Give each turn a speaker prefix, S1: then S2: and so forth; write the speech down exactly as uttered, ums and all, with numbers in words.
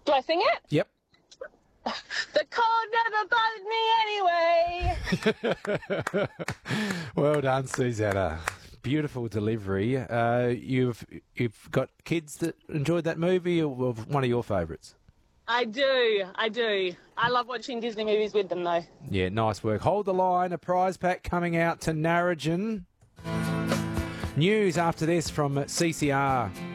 S1: Do I sing it?
S2: Yep.
S1: The cold never bothered me anyway.
S2: Well done, Susanna. Beautiful delivery. Uh, you've you've got kids that enjoyed that movie, or one of your favourites?
S1: I do, I do. I love watching Disney movies with them, though.
S2: Yeah, nice work. Hold the line. A prize pack coming out to Narrogin. News after this from C C R.